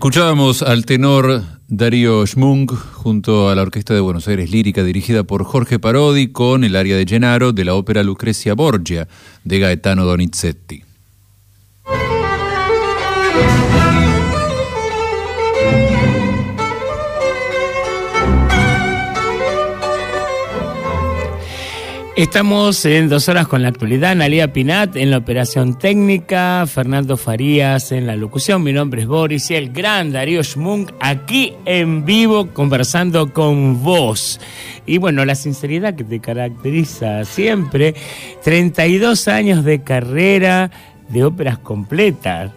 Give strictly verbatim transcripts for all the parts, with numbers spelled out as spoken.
Escuchábamos al tenor Darío Schmunk junto a la Orquesta de Buenos Aires Lírica dirigida por Jorge Parodi con el aria de Gennaro de la ópera Lucrecia Borgia de Gaetano Donizetti. Estamos en Dos Horas con la Actualidad. Analía Pinat en la operación técnica, Fernando Farías en la locución. Mi nombre es Boris y el gran Darío Schmunk aquí en vivo conversando con vos. Y bueno, la sinceridad que te caracteriza siempre. treinta y dos años de carrera de óperas completas.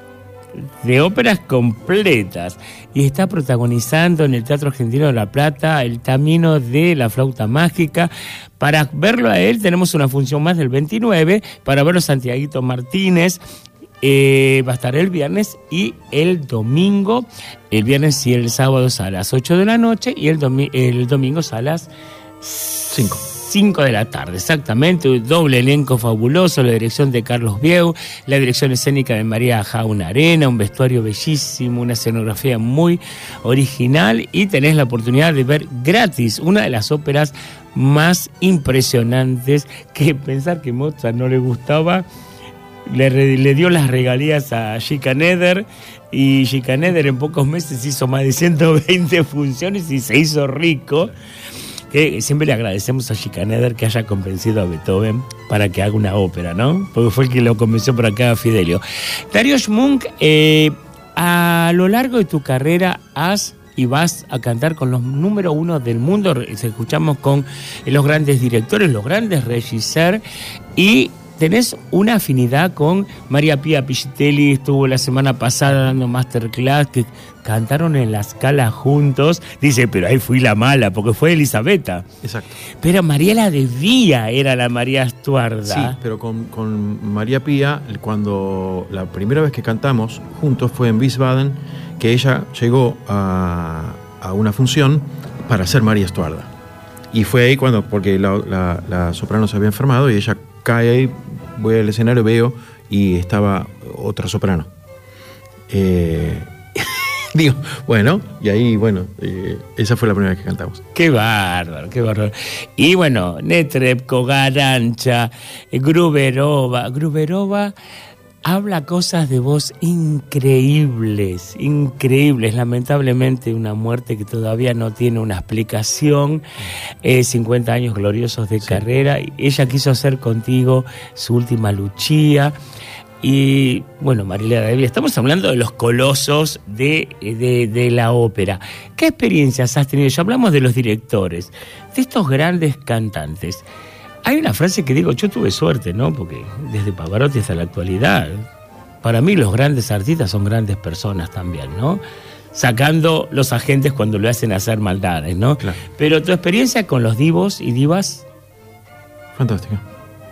De óperas completas. Y está protagonizando en el Teatro Argentino de La Plata el Camino de la Flauta Mágica. Para verlo a él tenemos una función más del veintinueve. Para verlo Santiaguito Martínez eh, va a estar el viernes y el domingo. El viernes y el sábado a las ocho de la noche y el, domi- el domingo a las cinco. cinco de la tarde, exactamente. Un doble elenco fabuloso, la dirección de Carlos Bieu, la dirección escénica de María Jauna Arena, un vestuario bellísimo, una escenografía muy original y tenés la oportunidad de ver gratis una de las óperas más impresionantes, que pensar que Mozart no le gustaba, le, le dio las regalías a Schikaneder y Schikaneder en pocos meses hizo más de ciento veinte funciones y se hizo rico. Que siempre le agradecemos a Schikaneder que haya convencido a Beethoven para que haga una ópera, ¿no? Porque fue el que lo convenció por acá a Fidelio. Darío Schmunk, eh, a lo largo de tu carrera has y vas a cantar con los número uno del mundo. Escuchamos con los grandes directores, los grandes regisseurs, y tenés una afinidad con María Pía Pichitelli. Estuvo la semana pasada dando masterclass, que cantaron en la Scala juntos. Dice, pero ahí fui la mala, porque fue Elisabetta. Exacto. Pero Mariela de Vía era la María Stuarda. Sí, pero con, con María Pía, cuando la primera vez que cantamos juntos fue en Wiesbaden, que ella llegó a, a una función para ser María Stuarda. Y fue ahí cuando, porque la, la, la soprano se había enfermado y ella cae ahí, voy al escenario, veo y estaba otra soprano. Eh, digo, bueno, y ahí, bueno, eh, esa fue la primera vez que cantamos. Qué bárbaro, qué bárbaro. Y bueno, Netrebko, Garancha, Gruberova. Gruberova habla cosas de voz increíbles, increíbles. Lamentablemente una muerte que todavía no tiene una explicación. Eh, cincuenta años gloriosos de sí. carrera. Ella quiso hacer contigo su última Lucia. Y bueno, Mariela de Vía, estamos hablando de los colosos de, de, de la ópera. ¿Qué experiencias has tenido? Ya hablamos de los directores, de estos grandes cantantes. Hay una frase que digo, yo tuve suerte, ¿no? Porque desde Pavarotti hasta la actualidad, para mí los grandes artistas son grandes personas también, ¿no? Sacando los agentes cuando le hacen hacer maldades, ¿no? Claro. Pero tu experiencia con los divos y divas... Fantástica.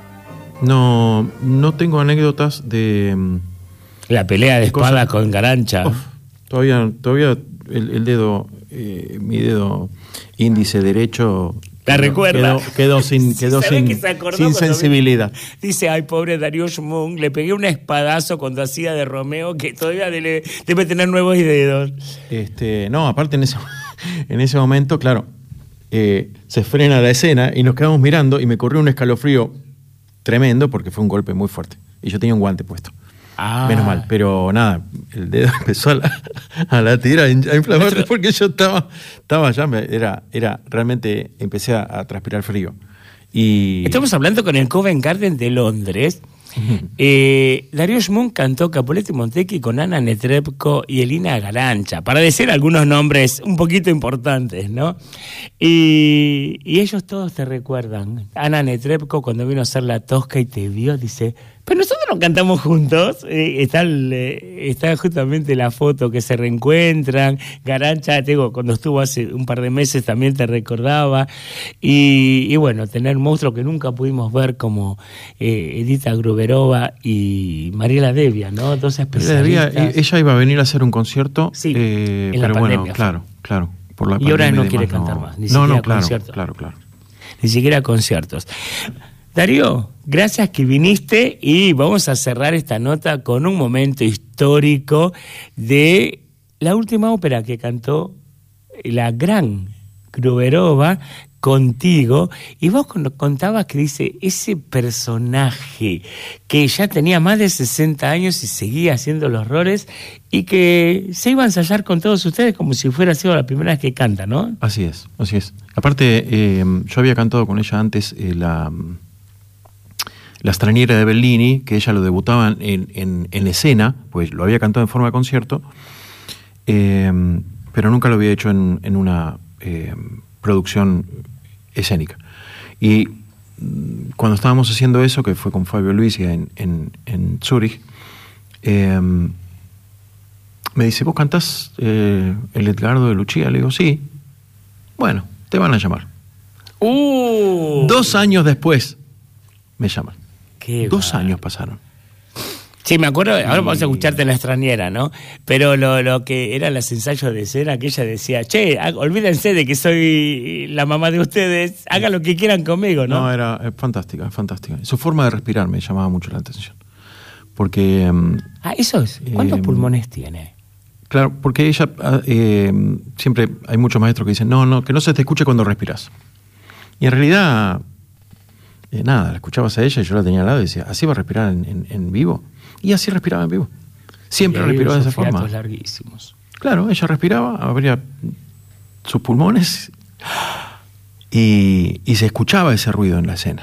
No, no tengo anécdotas de... La pelea de, de espada cosas... con Garancha. Uf, todavía todavía el, el dedo, eh, mi dedo índice derecho... La recuerda. Quedó, quedó sin, quedó sin, sin sensibilidad. Me... Dice, ay, pobre Darío Schmunk, le pegué un espadazo cuando hacía de Romeo, que todavía debe, debe tener nuevos dedos. Este, no, aparte en ese, en ese momento, claro, eh, se frena la escena y nos quedamos mirando y me corrió un escalofrío tremendo porque fue un golpe muy fuerte. Y yo tenía un guante puesto. Ah. Menos mal, pero nada, el dedo empezó a, la, a latir, a inflamarse porque yo estaba, estaba ya, era, era realmente, empecé a, a transpirar frío. Y... Estamos hablando con el Covent Garden de Londres. Uh-huh. eh, Darío Schmunk cantó Capuleto y Montecchi con Anna Netrebko y Elina Garancha, para decir algunos nombres un poquito importantes, ¿no? Y, y ellos todos te recuerdan. Anna Netrebko, cuando vino a hacer La Tosca y te vio, dice... Pero nosotros no cantamos juntos. Eh, está, el, eh, está justamente la foto que se reencuentran. Garancha, te digo, cuando estuvo hace un par de meses también te recordaba. Y, y bueno, tener monstruos que nunca pudimos ver como eh, Edita Gruberova y Mariela de Vía, ¿no? Dos especialistas. Ella, ella iba a venir a hacer un concierto. Sí, eh, en pero la bueno, pandemia. claro, claro. Por la y ahora no quiere más, cantar no. más. Ni no, siquiera no, claro, conciertos. claro, claro. Ni siquiera conciertos. Darío, gracias que viniste y vamos a cerrar esta nota con un momento histórico de la última ópera que cantó la gran Gruberova contigo, y vos contabas que dice, ese personaje que ya tenía más de sesenta años y seguía haciendo los roles, y que se iba a ensayar con todos ustedes como si fuera sido la primera vez que canta, ¿no? Así es, así es. Aparte, eh, yo había cantado con ella antes eh, la, la Straniera de Bellini, que ella lo debutaba en, en, en escena, pues lo había cantado en forma de concierto, eh, pero nunca lo había hecho en, en una eh, producción escénica. Y cuando estábamos haciendo eso, que fue con Fabio Luisi en, en, en Zúrich, eh, me dice, ¿vos cantás eh, el Edgardo de Lucia? Le digo, sí. Bueno, te van a llamar. Uh. Dos años después me llaman. Qué Dos bar. años pasaron. Sí, me acuerdo, ahora vamos a escucharte en La Extrañera, ¿no? Pero lo, lo que eran los ensayos de escena, que ella decía, che, ha, olvídense de que soy la mamá de ustedes, hagan lo que quieran conmigo, ¿no? No, era eh, fantástica, fantástica. Su forma de respirar me llamaba mucho la atención. Porque... Um, ah, eso es. ¿Cuántos eh, pulmones tiene? Claro, porque ella, eh, siempre hay muchos maestros que dicen, no, no, que no se te escuche cuando respiras. Y en realidad, eh, nada, la escuchabas a ella y yo la tenía al lado y decía, ¿así va a respirar en, en, en vivo? Y así respiraba en vivo. Siempre respiró de esa forma. Larguísimos. Claro, ella respiraba, abría sus pulmones y, y se escuchaba ese ruido en la escena.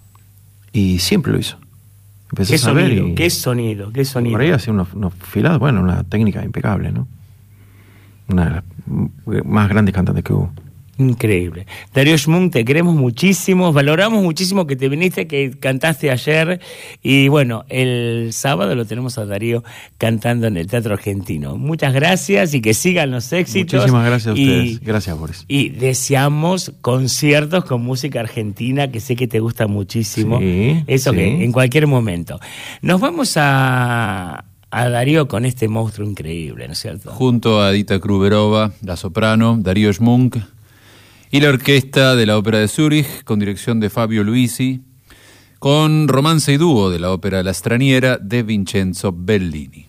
Y siempre lo hizo. Empecé ¿Qué a saber sonido? y, ¿Qué sonido? ¿Qué sonido? Por ahí hacía unos, unos filados, bueno, una técnica impecable, ¿no? Una de las más grandes cantantes que hubo. Increíble. Darío Schmunk, te queremos muchísimo, valoramos muchísimo que te viniste, que cantaste ayer, y bueno, el sábado lo tenemos a Darío cantando en el Teatro Argentino. Muchas gracias y que sigan los éxitos. Muchísimas gracias a ustedes. Y, gracias, Boris. Y deseamos conciertos con música argentina, que sé que te gusta muchísimo. Sí, Eso sí. que en cualquier momento. Nos vamos a... a Darío con este monstruo increíble, ¿no es cierto? Junto a Dita Gruberova, la soprano, Darío Schmunk, y la orquesta de la Ópera de Zúrich, con dirección de Fabio Luisi, con romance y dúo de la ópera La Straniera de Vincenzo Bellini.